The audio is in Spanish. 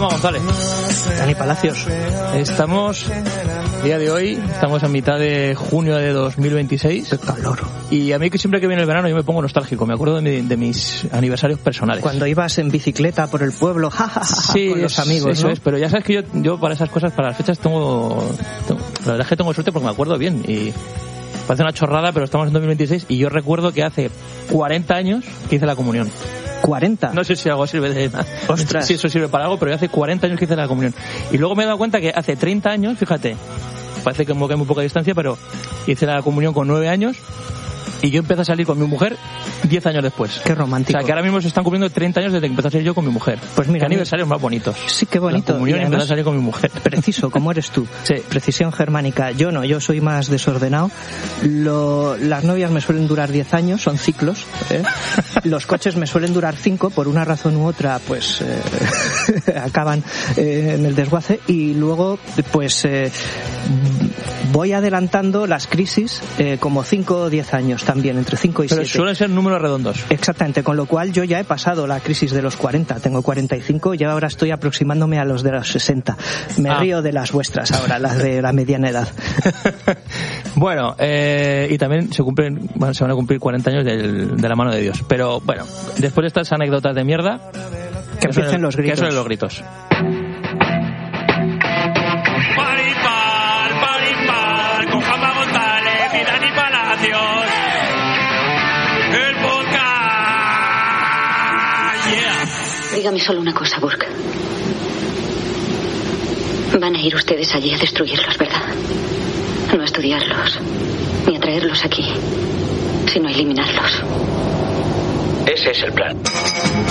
Juanma González. Dani Palacios. Estamos, día de hoy, estamos a mitad de junio de 2026. ¡Qué calor! Y a mí que siempre que viene el verano yo me pongo nostálgico, me acuerdo de mis aniversarios personales. Cuando ibas en bicicleta por el pueblo, sí, con los amigos, eso, ¿no? Es, pero ya sabes que yo para esas cosas, para las fechas tengo la verdad es que tengo suerte porque me acuerdo bien y parece una chorrada, pero estamos en 2026 y yo recuerdo que hace 40 años que hice la comunión. 40. No sé si algo sirve de nada. Ostras. Si eso sirve para algo, pero yo hace 40 años que hice la comunión. Y luego me he dado cuenta que hace 30 años, fíjate, parece que hay muy poca distancia, pero hice la comunión con 9 años y yo empecé a salir con mi mujer 10 años después. Qué romántico. O sea, que ahora mismo se están cumpliendo 30 años desde que empecé a salir yo con mi mujer. Pues mira, qué aniversarios más bonitos. Sí, qué bonito. La comunión y empecé a salir con mi mujer. Preciso, como eres tú. Sí. Precisión germánica. Yo no, yo soy más desordenado. Las novias me suelen durar 10 años, son ciclos. Los coches me suelen durar 5, por una razón u otra, pues acaban en el desguace. Y luego, pues voy adelantando las crisis como 5 o 10 años también, entre 5 y 7. Pero suelen ser números redondos. Exactamente, con lo cual yo ya he pasado la crisis de los 40, tengo 45 y ahora estoy aproximándome a los de los 60. Me río de las vuestras ahora, las de la mediana edad. Bueno, y también se van a cumplir 40 años de la mano de Dios. Pero bueno, después de estas anécdotas de mierda, que empiecen los gritos. Que suenen los gritos. Con Juanma González y Dani Palacios. El podcast. Yeah. Dígame solo una cosa, Burke. Van a ir ustedes allí a destruirlos, ¿verdad? No a estudiarlos, ni a traerlos aquí, sino a eliminarlos. Ese es el plan.